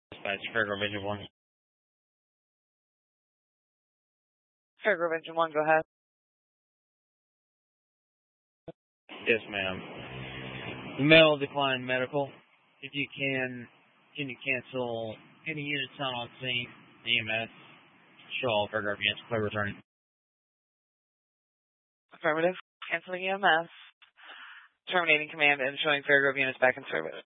Dispatch, Fairgrove Engine 1. Fairgrove Engine 1, go ahead. Yes, ma'am. The male declined medical. If you can you cancel any units not on scene? EMS. Show all Fairgrove units. Clear returning. Affirmative. Canceling EMS. Terminating command and showing Fairgrove units back in service.